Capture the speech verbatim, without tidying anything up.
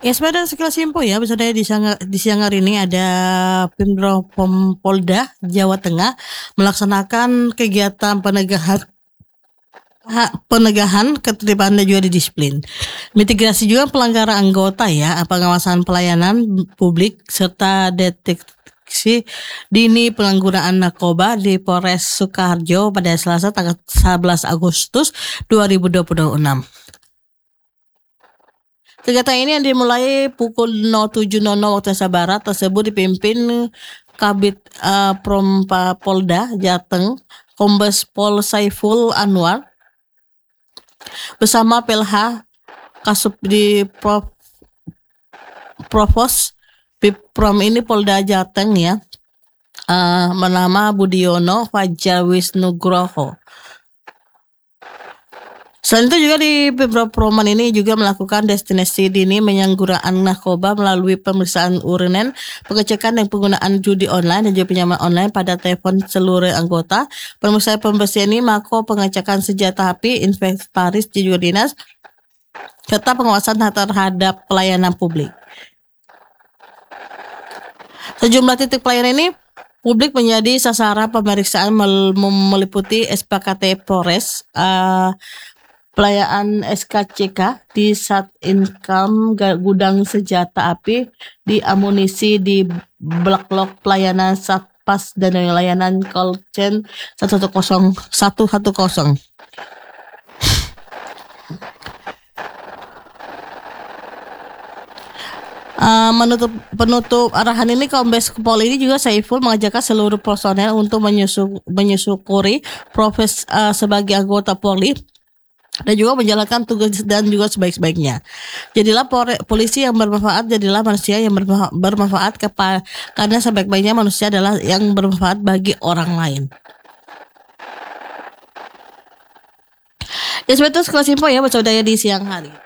Ya sepeda sekilas info ya, misalnya di siang, di siang hari ini ada Pemprov Polda Jawa Tengah melaksanakan kegiatan penegahan hak penegahan ketertiban dan juga disiplin. Mitigasi juga pelanggaran anggota ya, pengawasan pelayanan publik serta deteksi dini penyalahgunaan narkoba di Polres Sukoharjo pada Selasa tanggal sebelas Agustus dua ribu dua puluh enam. Kegiatan ini yang dimulai pukul nol tujuh nol nol waktu Indonesia Barat tersebut dipimpin Kabid uh, Prompa Polda Jateng, Kombes Pol Saiful Anwar, bersama P L H Kasubdi Prof, Provos Biprom ini Polda Jateng ya, uh, bernama Budiono Fajar Wisnugroho. Selain itu juga di beberapa perumahan ini juga melakukan destinasi dini penyalahgunaan narkoba melalui pemeriksaan urinen, pengecekan dan penggunaan judi online dan juga pinjaman online pada telepon seluruh anggota, pemeriksaan pembersihan ini, mako pengecekan senjata api, inventaris di juga dinas, serta pengawasan terhadap pelayanan publik. Sejumlah titik pelayanan ini publik menjadi sasaran pemeriksaan meliputi S P K T Polres, uh, pelayanan S K C K di Satinkam gudang senjata api, di amunisi di blok-blok pelayanan Satpas dan layanan call chain satu satu satu. Uh, menutup penutup arahan ini, Kombes Pol ini juga Saiful mengajakkan seluruh personel untuk menyusu, menyusukuri profes uh, sebagai anggota Polri dan juga menjalankan tugas dan juga sebaik-baiknya. Jadilah polisi yang bermanfaat, jadilah manusia yang bermanfaat kepada, karena sebaik-baiknya manusia adalah yang bermanfaat bagi orang lain. Ya seperti itu sekelas info ya, bersaudara di siang hari.